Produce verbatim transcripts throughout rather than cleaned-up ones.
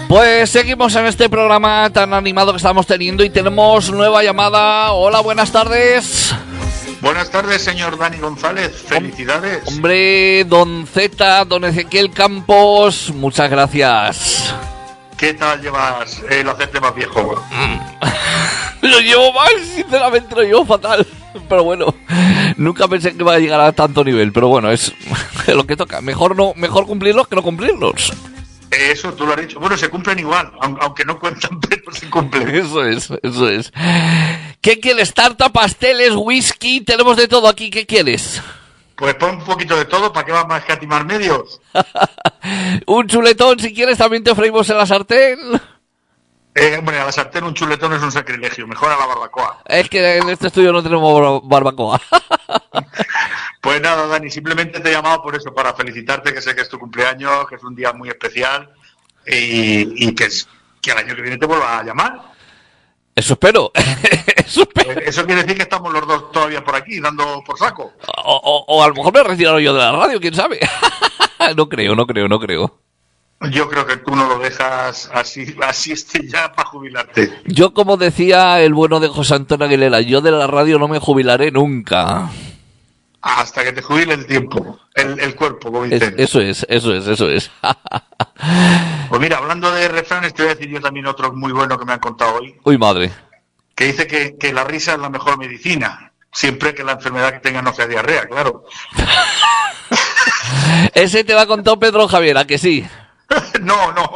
Pues seguimos en este programa tan animado que estamos teniendo y tenemos nueva llamada. Hola, buenas tardes. Buenas tardes, señor Dani González. Felicidades. Hombre, don Z, don Ezequiel Campos, muchas gracias. ¿Qué tal llevas el hacerte más viejo? Lo llevo mal, sinceramente lo llevo fatal. Pero bueno, nunca pensé que iba a llegar a tanto nivel. Pero bueno, es lo que toca. Mejor no, mejor cumplirlos que no cumplirlos. Eso, tú lo has dicho. Bueno, se cumplen igual, aunque no cuentan, pero se cumplen. Eso es, eso es. ¿Qué quieres? Tarta, pasteles, whisky, tenemos de todo aquí. ¿Qué quieres? Pues pon un poquito de todo, ¿para qué vamos a escatimar medios? Un chuletón, si quieres, también te freímos en la sartén. Eh, hombre, a la sartén un chuletón es un sacrilegio, mejor a la barbacoa. Es que en este estudio no tenemos barbacoa. Pues nada, Dani, simplemente te he llamado por eso, para felicitarte, que sé que es tu cumpleaños, que es un día muy especial y, y que, es, que el año que viene te vuelva a llamar. Eso espero. Eso espero. Eso quiere decir que estamos los dos todavía por aquí, dando por saco. O, o, o a lo mejor me he retirado yo de la radio, quién sabe. No creo, no creo, no creo. Yo creo que tú no lo dejas así, así esté ya para jubilarte. Yo, como decía el bueno de José Antonio Aguilera, yo de la radio no me jubilaré nunca. Hasta que te jubile el tiempo, el, el cuerpo, como dicen. Es, eso es, eso es, eso es. Pues mira, hablando de refranes, te voy a decir yo también otro muy bueno que me han contado hoy. Uy, madre. Que dice que, que la risa es la mejor medicina, siempre que la enfermedad que tenga no sea diarrea, claro. Ese te lo ha contado Pedro Javier, ¿a que sí? No, no.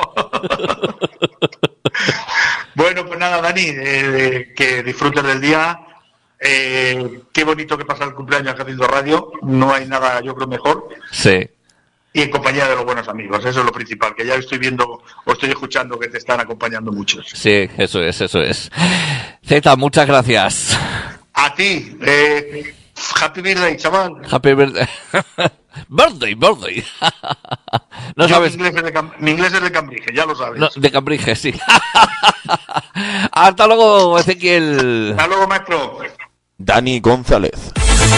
Bueno, pues nada, Dani, eh, que disfrutes del día. Eh, qué bonito que pasa el cumpleaños haciendo radio. No hay nada, yo creo, mejor. Sí. Y en compañía de los buenos amigos, eso es lo principal, que ya estoy viendo o estoy escuchando que te están acompañando muchos. Sí, eso es, eso es. Z, muchas gracias. A ti, eh, happy birthday, chaval. Happy birthday. Birthday, birthday. No Yo, sabes. Mi inglés, es de Cam- mi inglés es de Cambridge, ya lo sabes. No, de Cambridge, sí. Hasta luego, Ezequiel. Hasta luego, maestro. Dani González.